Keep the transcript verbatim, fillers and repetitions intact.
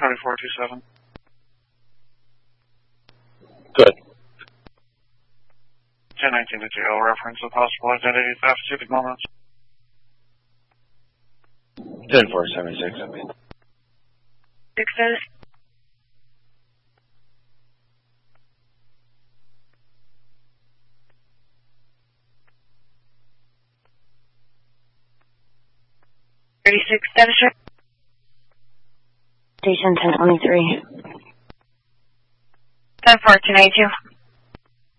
twenty-four two seven. Good. ten nineteen to jail, reference of possible identity theft, civic moments. ten four seventy-six, I mean. Sixes. Thirty-six status check. Station ten twenty-three. Ten four two ninety-two.